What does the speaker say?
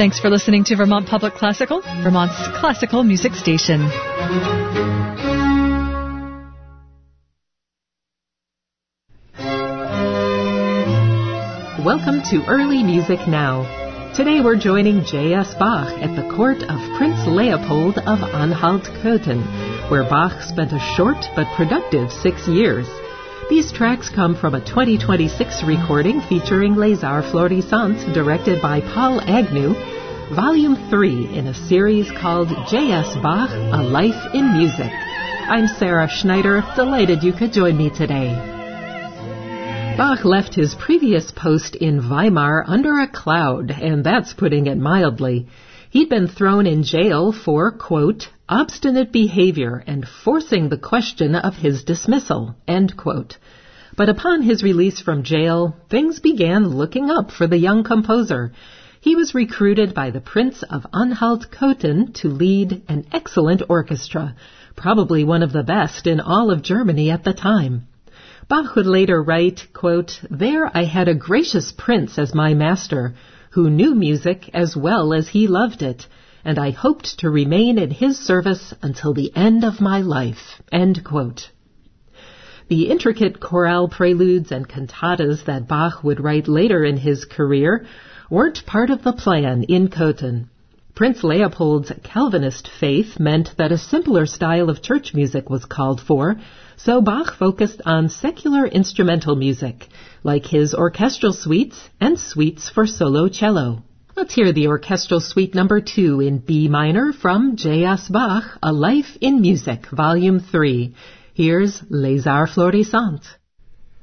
Thanks for listening to Vermont Public Classical, Vermont's classical music station. Welcome to Early Music Now. Today we're joining J.S. Bach at the court of Prince Leopold of Anhalt-Köthen, where Bach spent a short but productive 6 years. These tracks come from a 2026 recording featuring Les Arts Florissants, directed by Paul Agnew, Volume 3 in a series called J.S. Bach, A Life in Music. I'm Sarah Schneider, delighted you could join me today. Bach left his previous post in Weimar under a cloud, and that's putting it mildly. He'd been thrown in jail for, quote, obstinate behavior and forcing the question of his dismissal, end quote. But upon his release from jail, things began looking up for the young composer. He was recruited by the Prince of Anhalt-Köthen to lead an excellent orchestra, probably one of the best in all of Germany at the time. Bach would later write, quote, there I had a gracious prince as my master, who knew music as well as he loved it, and I hoped to remain in his service until the end of my life, end quote. The intricate chorale preludes and cantatas that Bach would write later in his career weren't part of the plan in Köthen. Prince Leopold's Calvinist faith meant that a simpler style of church music was called for, so Bach focused on secular instrumental music, like his orchestral suites and suites for solo cello. Let's hear the orchestral suite number 2 in B minor from J.S. Bach, A Life in Music, Volume 3. Here's Les Arts Florissants.